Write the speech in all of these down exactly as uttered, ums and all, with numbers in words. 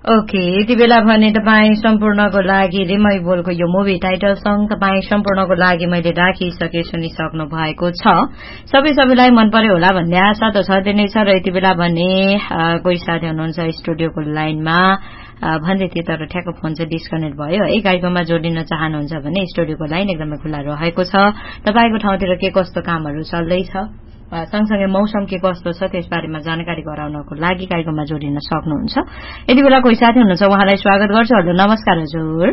Okay यति बेला भने तपाईँ सम्पूर्णको लागि रिमै बोलको यो मुभी टाइटल सङ तपाईँ सम्पूर्णको लागि मैले राखिसके सुनिसक्नु भएको छ। सबै सबैलाई मन पर्यो होला भन्ने आशा त छँदै नै छ र यति बेला भने कोही साथी हुनुहुन्छ स्टुडियोको लाइनमा भन्दै थिए तर ठ्याक्क फोन चाहिँ डिस्कनेक्ट भयो है। कार्यक्रममा जोडिन चाहनुहुन्छ भने स्टुडियोको लाइन एकदमै खुल्ला रहेको छ। तपाईँको ठाउँतिर के कस्तो कामहरू चल्दैछ सँगसँगै मौसम के कस्तो छ त्यस बारेमा जानकारी गराउनको लागि कार्यक्रममा जोडिन सक्नुहुन्छ। यति बेला कोही साथी हुनुहुन्छ उहाँलाई स्वागत गर्छु। हजुर नमस्कार। हजुर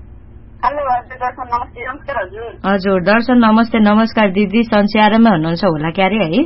हजुर दर्शन नमस्ते। नमस्कार दिदी सन्चै आराममै हुनुहुन्छ होला क्यारे है?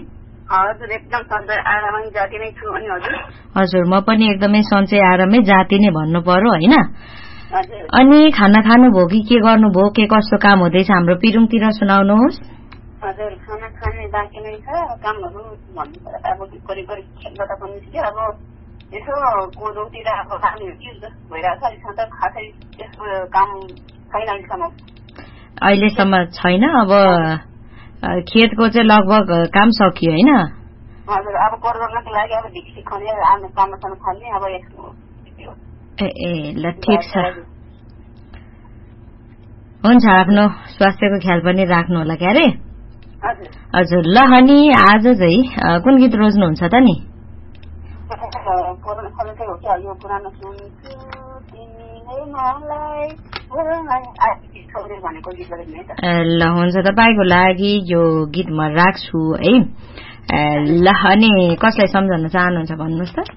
हजुर म पनि एकदमै सन्चै आरामै जाति नै भन्नु पर्यो होइन। अनि खाना खानुभयो कि के गर्नुभयो के कस्तो काम हुँदैछ हाम्रो पिरुङतिर सुनाउनुहोस्। हजुर खाना खाने बाँकी नै छ कामहरू भन्नु पर्यो अब करिब करिब खेलबाट पनि थियो अब यसो कोदोतिर अब पानीहरू के भइरहेको छ अहिलेसम्म त खासै त्यसको काम छैन अहिलेसम्म अहिलेसम्म छैन। अब खेतको चाहिँ लगभग काम सकियो होइन? हजुर अब कोदोको लागि अब ढिक्सी खन्ने आफ्नो कामसँग खन्ने अब यसको ए ए ल ठिक छ हुन्छ। आफ्नो स्वास्थ्यको ख्याल पनि राख्नु होला क्यारे? हजुर ल अनि आज चाहिँ कुन गीत रोज्नुहुन्छ त नि? ल हुन्छ तपाईँको लागि यो गीत म राख्छु है। ल अनि कसलाई सम्झाउन चाहनुहुन्छ भन्नुहोस् त?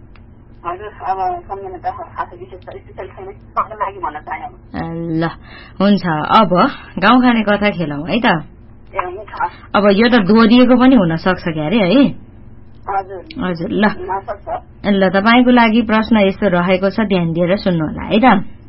ल हुन्छ अब गाउँ खाने कथा खेलौँ है त। अब यो त दोहोरिएको पनि हुन सक्छ क्यारे है? हजुर ल ल तपाईँको लागि प्रश्न यस्तो रहेको छ ध्यान दिएर सुन्नु होला है त।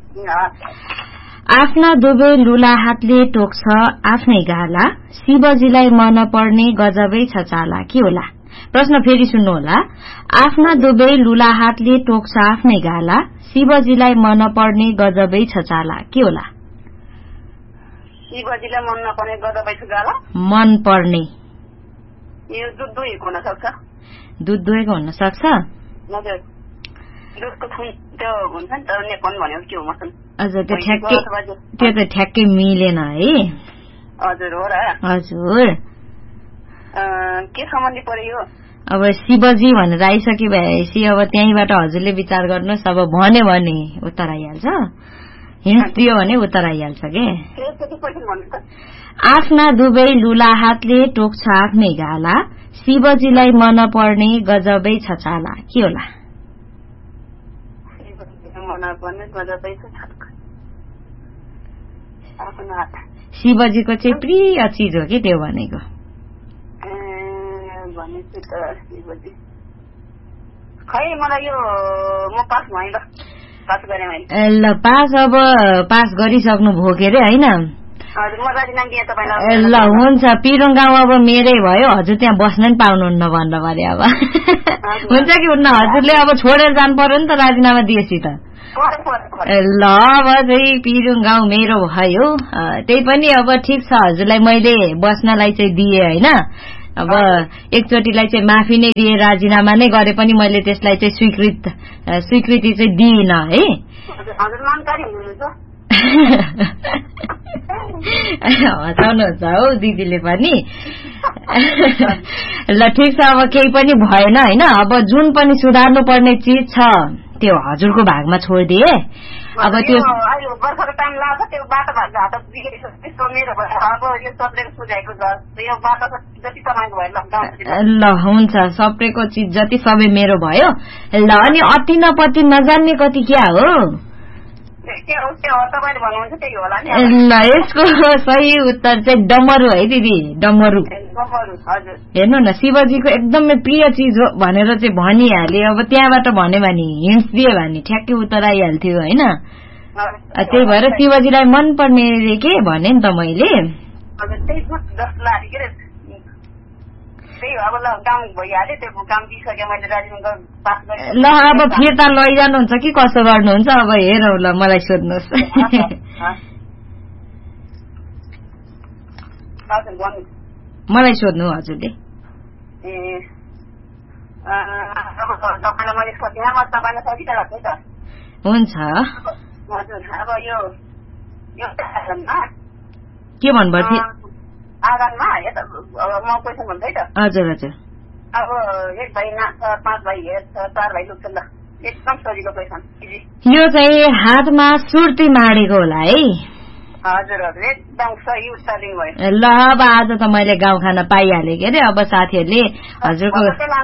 आफ्ना दुवै लुला हातले टोक्छ आफ्नै गाला शिवजीलाई मन पर्ने गजबै छ चाला के होला? प्रश्न फेरि सुन्नु होला। आफ्ना दुवै लुला हातले टोक्छ आफ्नै गाला शिवजीलाई मन पर्ने गजबै छ चाला के होला? शिवजीलाई मन नपर्ने गजबै छ गाला मन पर्ने यो दुध दुहेको हुन सक्छ। दुध दुहेको हुन सक्छ? हजुर दुधको थुन त्यो हुन्छ नि त नेपाल भनेको के हो मसन? हजुर त्यो ठ्याक्कै त्यो त ठ्याक्कै मिलेन है। हजुर हो र? हजुर के सम्बन्धी पर्यो? अब शिवजी भनेर आइसके भएपछि अब त्यहीँबाट हजुरले विचार गर्नुहोस्। अब भन्यो भने उत्तर आइहाल्छ हिन्स दियो भने उत्तर आइहाल्छ के। आफ्ना दुवै लुला हातले टोक्छ आफ्नै गाला शिवजीलाई मन पर्ने गजबै छ चाला के होला? शिवजीको चाहिँ प्रिय चिज हो कि त्यो भनेको। ल पास अब पास गरिसक्नु भयो के अरे होइन? ल हुन्छ पिरुङ गाउँ अब मेरै भयो हजुर त्यहाँ बस्न नि पाउनुहुन्न भन्नु पर्यो अब हुन्छ कि हुन्न? हजुरले अब छोडेर जानु पर्यो नि त राजीनामा दिएपछि त। ल अब चाहिँ पिरुङ गाउँ मेरो भयो त्यही पनि अब ठिक छ हजुरलाई मैले बस्नलाई चाहिँ दिए होइन। अब एकचोटिलाई चाहिँ माफी नै दिए राजीनामा नै गरे पनि मैले त्यसलाई चाहिँ स्वीकृत स्वीकृति चाहिँ दिइन है। हँसाउनुहुन्छ हौ दिदीले पनि। ल ठिक छ अब केही पनि भएन होइन। अब जुन पनि सुधार्नु पर्ने चिज छ त्यो हजुरको भागमा छोडिदिए। अब त्यो ल हुन्छ सप्रेको चिज जति सबै मेरो भयो। ल अनि अति नपति नजान्ने कति क्या हो? ल यसको सही उत्तर चाहिँ डमरू है दिदी डमरू। हेर्नु न शिवजीको एकदमै प्रिय चिज हो भनेर चाहिँ भनिहाले। अब त्यहाँबाट भन्यो भने हिन्ट्स दियो भने ठ्याक्कै उत्तर आइहाल्थ्यो होइन। त्यही भएर शिवजीलाई मन पर्ने के भने नि त मैले। ल अब फिर्ता लैजानुहुन्छ कि कसो गर्नुहुन्छ अब हेरौँ। ल मलाई सोध्नुहोस्। मलाई सोध्नु हजुरले। हुन्छ हजुर अब यो एउटा आँगनमा के भन्नुभयो थियो आँगनमा म क्वेसन भन्दै त हजुर हजुर अब एक भाइ नाच्छ पाँच भाइ हेर्छ चार भाइ लुक्छ ल एकदम सजिलो क्वेसन यो चाहिँ हातमा सुर्ती माडेको होला है हजुर हजुर एकदम सही उत्तर दिनुभयो ल अब आज त मैले गाउँ खान पाइहालेँ के अरे अब साथीहरूले हजुरको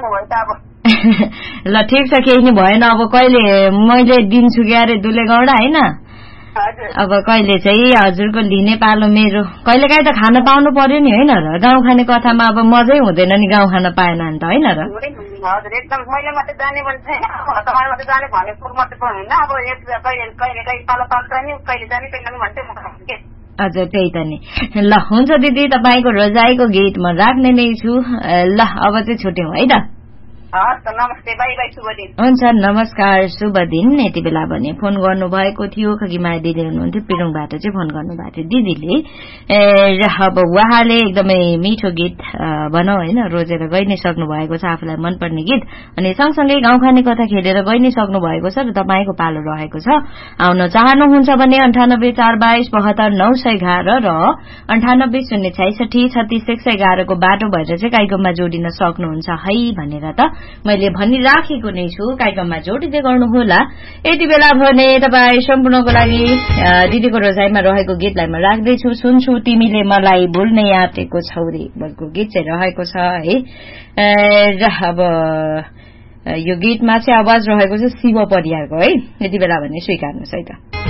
ल ठिक छ केही नि भएन अब कहिले मैले दिन्छु क्या अरे दुले गौडा होइन अब कहिले चाहिँ हजुरको लिने पालो मेरो कहिले काहीँ त खान पाउनु पर्यो नि होइन र गाउँ खाने कथामा अब मजै हुँदैन नि गाउँ खान पाएन नि त होइन र हजुर एकदम मैले मात्रै जाने पनि छैन तपाईँ मात्रै जाने भने कुरो मात्रै पनि होइन अब कहिले कहिले कहीँ पालो पाल्छ नि कहिले जाने कहिले भन्दै हजुर त्यही त नि ल हुन्छ दिदी तपाईँको रोजाइको गीत म राख्ने नै छु ल अब चाहिँ छुट्यौँ है त नमस्ते बाई बाई शुभ दिन हुन्छ नमस्कार शुभ दिन यति बेला भने फोन गर्नुभएको थियो खगिमाया दिदी हुनुहुन्थ्यो पिरुङबाट चाहिँ फोन गर्नुभएको थियो दिदीले र अब उहाँले एकदमै मिठो गीत भनौँ होइन रोजेर गइ नै सक्नु भएको छ आफूलाई मनपर्ने गीत अनि सँगसँगै गाउँ खाने कथा खेलेर गइ नै सक्नु भएको छ र तपाईँको पालो रहेको छ आउन चाहनुहुन्छ भने अन्ठानब्बे चार बाइस बहत्तर नौ सय एघार र अन्ठानब्बे शून्य छैसठी छत्तीस एक सय एघारको बाटो भएर चाहिँ कार्यक्रममा जोडिन सक्नुहुन्छ है भनेर त मैले भनिराखेको नै छु कार्यक्रममा जोडिँदै गर्नुहोला यति बेला भने तपाईँ सम्पूर्णको लागि दिदीको रोजाइमा रहेको गीतलाई म राख्दैछु सुन्छु तिमीले मलाई भुल्नै आँटेको छौरी भनेको गीत चाहिँ रहेको छ है र अब यो गीतमा चाहिँ आवाज रहेको छ शिव परियारको है यति बेला भने स्वीकार्नुहोस् है त